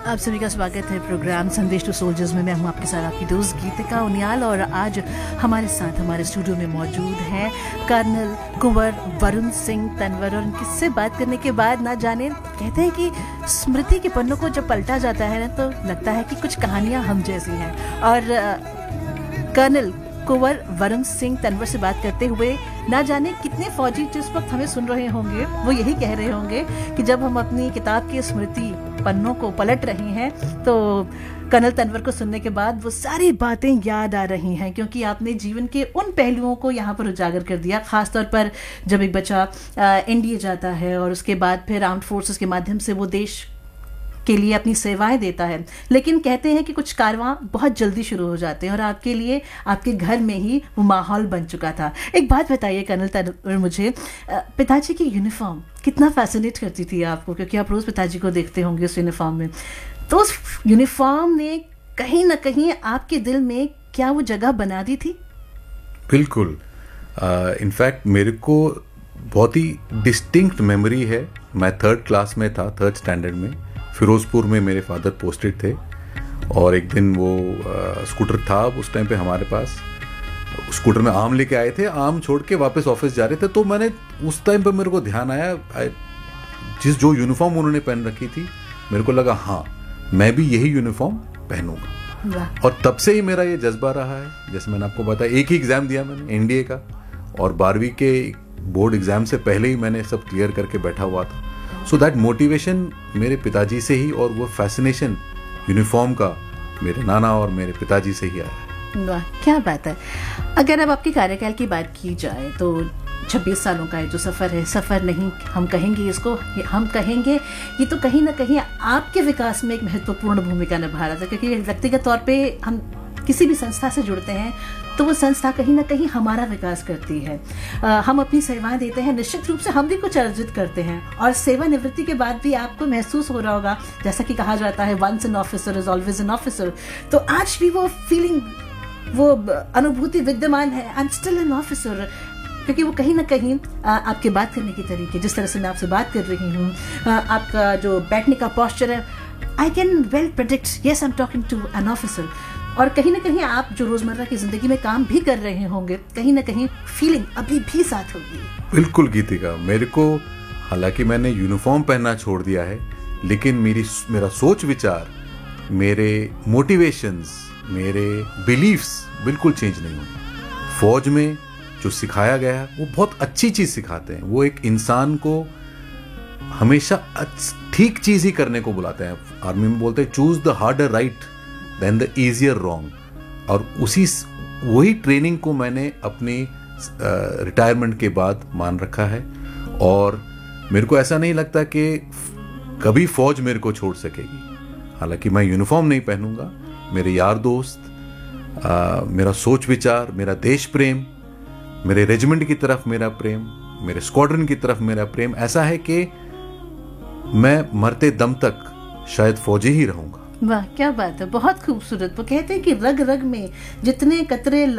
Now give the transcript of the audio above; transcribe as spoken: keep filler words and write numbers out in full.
आप सभी का स्वागत है प्रोग्राम संदेश टू सोल्जर्स में। मैं हूं आपके साथ आपकी दोस्त गीतिका उनियाल और आज हमारे साथ हमारे स्टूडियो में मौजूद हैं कर्नल कुंवर वरुण सिंह तंवर। और इनसे बात करने के बाद ना जाने कहते हैं कि स्मृति के पन्नों को जब पलटा जाता है ना तो लगता है कि कुछ कहानियां हम जैसी हैं। और कर्नल कुंवर वरुण सिंह तंवर से बात करते हुए ना जाने कितने फौजी जिस वक्त हमें सुन रहे होंगे वो यही कह रहे होंगे कि जब हम अपनी किताब के स्मृति पन्नों को पलट रहे हैं तो कर्नल तंवर को सुनने के बाद वो सारी बातें याद आ रही हैं, क्योंकि आपने जीवन के उन पहलुओं को यहाँ पर उजागर कर दिया। खासतौर पर जब एक बच्चा एनडीए जाता है और उसके बाद फिर आर्म्ड फोर्सेस के माध्यम से वो देश के लिए अपनी सेवाएं देता है, लेकिन कहते हैं कि कुछ कारवां बहुत जल्दी शुरू हो जाते हैं और आपके लिए आपके घर में ही वो माहौल बन चुका था। एक बात बताइए कर्नल तंवर मुझे, पिताजी की यूनिफॉर्म कितना फैसिनेट करती थी आपको, क्योंकि आप रोज पिताजी को देखते होंगे उस यूनिफॉर्म में, तो उस यूनिफॉर्म ने कहीं ना कहीं आपके दिल में क्या वो जगह बना दी थी? बिल्कुल। इनफैक्ट मेरे को बहुत ही डिस्टिंक्ट मेमोरी है। मैं थर्ड क्लास में था, थर्ड स्टैंडर्ड में, फिरोजपुर में मेरे फादर पोस्टेड थे और एक दिन वो आ, स्कूटर था उस टाइम पे हमारे पास। स्कूटर में आम लेके आए थे, आम छोड़ के वापस ऑफिस जा रहे थे, तो मैंने उस टाइम पे मेरे को ध्यान आया, जिस जो यूनिफॉर्म उन्होंने पहन रखी थी मेरे को लगा हाँ मैं भी यही यूनिफॉर्म पहनूंगा। और तब से ही मेरा ये जज्बा रहा है। जैसे मैंने आपको बताया, एक ही एग्जाम दिया मैंने एनडीए का और बारहवीं के बोर्ड एग्जाम से पहले ही मैंने सब क्लियर करके बैठा हुआ था। सो दैट मोटिवेशन मेरे पिताजी से ही और वो फैसिनेशन यूनिफॉर्म का मेरे नाना और मेरे पिताजी से ही आया है। वाह, क्या बात है। अगर अब आपके कार्यकाल की बात की जाए तो छब्बीस सालों का ये जो सफ़र है, सफ़र नहीं हम कहेंगे इसको, हम कहेंगे ये तो कहीं ना कहीं आपके विकास में एक महत्वपूर्ण भूमिका निभा रहा था, क्योंकि व्यक्तिगत तौर पे हम किसी भी संस्था से जुड़ते हैं तो वो संस्था कहीं ना कहीं हमारा विकास करती है। आ, हम अपनी सेवाएं देते हैं, निश्चित रूप से हम भी कुछ अर्जित करते हैं और सेवानिवृत्ति के बाद भी आपको महसूस हो रहा होगा, जैसा कि कहा जाता है once an officer is always an officer, तो आज भी वो फीलिंग, वो अनुभूति विद्यमान है, I am still an officer, क्योंकि वो कहीं ना कहीं आ, आपके बात करने के तरीके, जिस तरह से मैं आपसे बात कर रही हूँ, आपका जो बैठने का पोस्चर है, I can well predict yes I am talking to an officer. और कहीं ना कहीं आप जो रोजमर्रा की जिंदगी में काम भी कर रहे होंगे, कहीं ना कहीं फीलिंग अभी भी साथ होगी। बिल्कुल गीतिका, मेरे को हालांकि मैंने यूनिफॉर्म पहनना छोड़ दिया है, लेकिन मेरी मेरा सोच विचार, मेरे मोटिवेशंस, मेरे बिलीफ्स बिल्कुल चेंज नहीं हुए। फौज में जो सिखाया गया वो बहुत अच्छी चीज सिखाते हैं। वो एक इंसान को हमेशा ठीक चीज ही करने को बुलाते हैं। आर्मी में बोलते हैं choose the harder right then the easier wrong. और उसी वही ट्रेनिंग को मैंने अपनी रिटायरमेंट के बाद मान रखा है और मेरे को ऐसा नहीं लगता कि कभी फौज मेरे को छोड़ सकेगी। हालांकि मैं यूनिफॉर्म नहीं पहनूंगा, मेरे यार दोस्त, आ, मेरा सोच विचार, मेरा देश प्रेम, मेरे रेजिमेंट की तरफ मेरा प्रेम, मेरे स्क्वाड्रन की तरफ मेरा प्रेम ऐसा है कि मैं मरते दम तक शायद फौजी ही रहूंगा। वाह, क्या बात है, बहुत खूबसूरत। वो कहते हैं कि रग रग में जितने कतरे